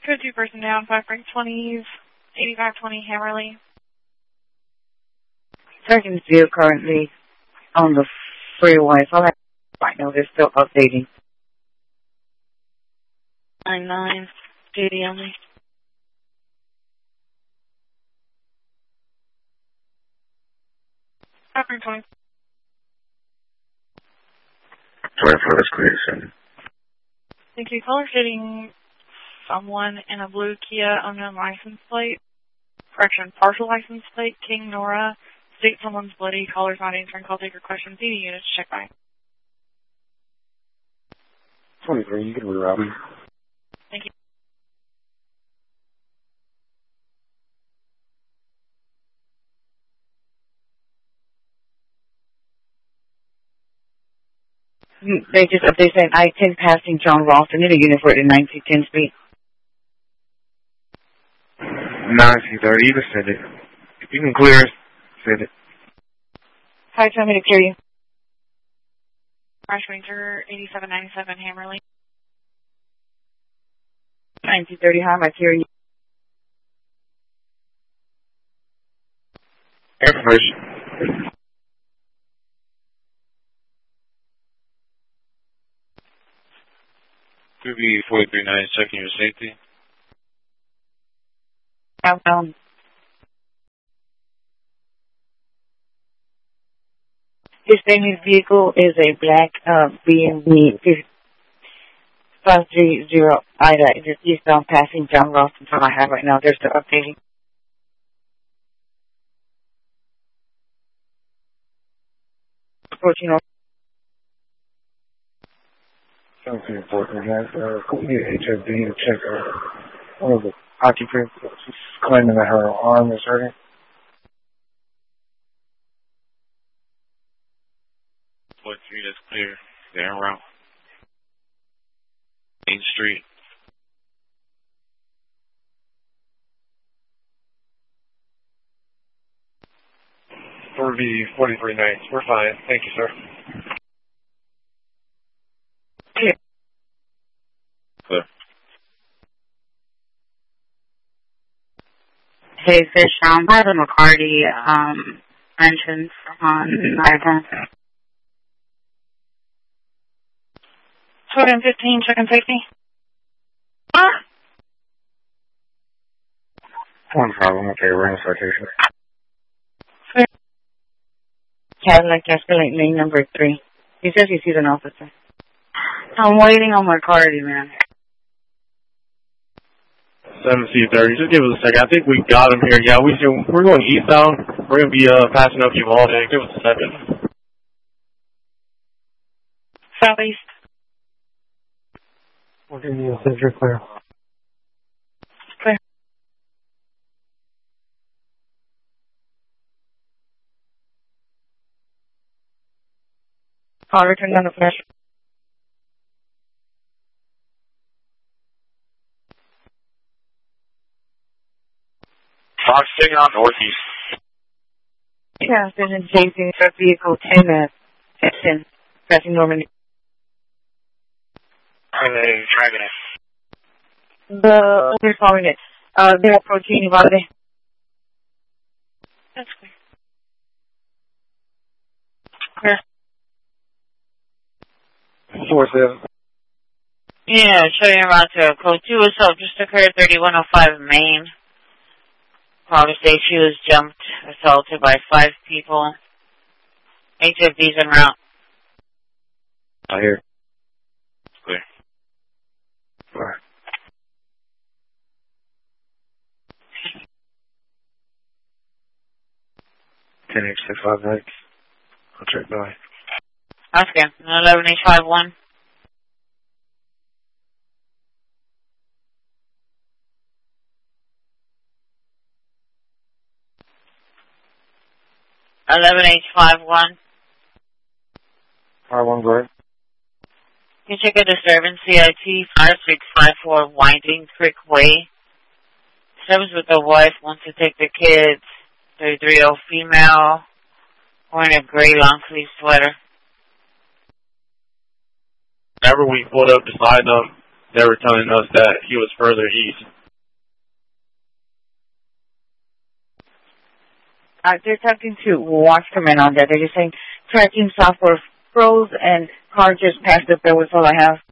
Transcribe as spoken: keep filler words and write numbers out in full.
Code two person down, five rank twenties, eighty-five twenty Hammerly. Sergeant Zero currently on the freeway, so I right now they're still updating. nine nine, duty only. five rank twenty. twenty-four creation. Thank you. Caller stating someone in a blue Kia unknown license plate. Correction, partial license plate, King Nora. State someone's bloody. Caller's not answering. Call taker questions. D D units, check by. twenty-three, you can reroute me. Thank you. They just updated saying I ten passing John Ross. I need a unit for it in nineteen ten speed. nineteen thirty, you can send it. If you can clear it, send it. Hi, tell me to clear you. Crash Ranger eighty-seven ninety-seven Hammerly. nineteen thirty, how am I clearing you? Information. Could be forty-three ninety, checking your safety. Um, his famous vehicle is a black uh, B M W five three zero Ida. It is eastbound passing John Ross. That's all I have right now. They're still updating. fourteen seventeen fourteen has uh, complete H F D to check uh, one of the occupants. She's claiming that her arm is hurting. forty-three, that's clear. They're en route. Main Street. four V forty-three nights. We're fine. Thank you, sir. Clear. Hey, Fish, um, I have a McCarty, um, entrance on iPhone. two fifteen, checking safety. One problem. Okay, we're in citation. Cadillac Escalade lane number three. He says he sees an officer. I'm waiting on McCarty, man. seventeen thirty. Just give us a second. I think we got him here. Yeah, we should, we're going eastbound. We're going to be uh, passing up Uvalde. Give us a second. Southeast. We'll give you a center clear. Clear. I'll return on the flash. Fox taking on northeast. Yeah, there's a safety for vehicle ten at ten, passing Normandy. Are they driving it? The they're following it. Uh, they're approaching Uvalde. That's clear. Clear. Four seven. Yeah, showing around to code two assault just occurred thirty-one oh five Main. Caller says she was jumped, assaulted by five people. H F D's en route. I hear. Clear. Alright. ten H six five nights. I'll check by. Okay, eleven H five one. eleven H five one. five one, go ahead. You check a disturbance, C I T five six five four Winding Creek Way. Service with the wife, wants to take the kids. thirty-three year old female, wearing a gray long sleeve sweater. Whenever we pulled up beside them, they were telling us that he was further east. Uh, they're talking to Watchman on there. They're just saying tracking software froze and car just passed up. That was all I have.